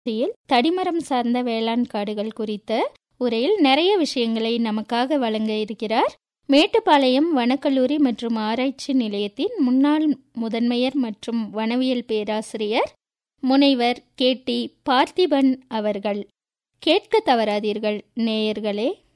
தடிமரம் சார்ந்த வேளாண் காடுகள் குறித்த உரையில் நிறைய விஷயங்களை நமக்காக வழங்க இருக்கிறார். மேட்டுப்பாளையம் வனக்கல்லூரி மற்றும் ஆராய்ச்சி நிலையத்தின் முன்னாள் முதன்மையர் மற்றும் வனவியல் பேராசிரியர் முனைவர் KT பார்த்திபன் அவர்கள். கேட்க தவறாதீர்கள் நேயர்களே.